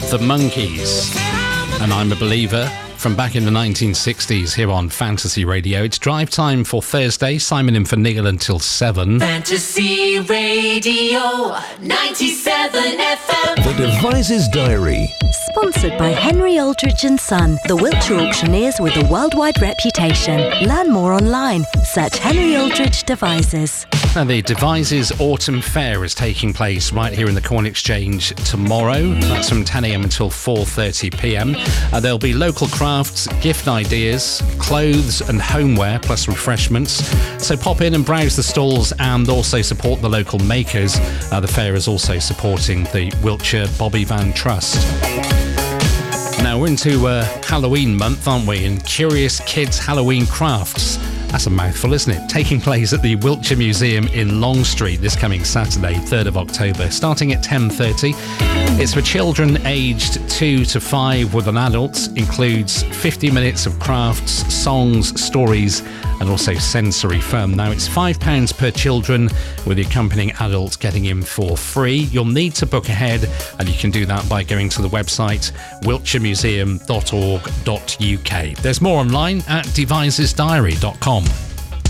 The Monkees, and I'm a Believer, from back in the 1960s here on Fantasy Radio. It's drive time for Thursday. Simon in for Neil until 7. Fantasy Radio 97 FM. The Devices Diary. Sponsored by Henry Aldridge & Son, the Wiltshire auctioneers with a worldwide reputation. Learn more online. Search Henry Aldridge Devices. Now, the Devices Autumn Fair is taking place right here in the Corn Exchange tomorrow. That's from 10 a.m. until 4:30 p.m. There'll be local crafts, gift ideas, clothes and homeware, plus refreshments. So pop in and browse the stalls and also support the local makers. The fair is also supporting the Wiltshire Bobby Van Trust. Now, we're into Halloween month, aren't we? And Curious Kids Halloween Crafts. That's a mouthful, isn't it? Taking place at the Wiltshire Museum in Long Street this coming Saturday, 3rd of October, starting at 10:30. It's for children aged 2 to 5 with an adult. Includes 50 minutes of crafts, songs, stories, and also sensory fun. Now, it's £5 per children, with the accompanying adult getting in for free. You'll need to book ahead, and you can do that by going to the website wiltshiremuseum.org.uk. There's more online at devisesdiary.com.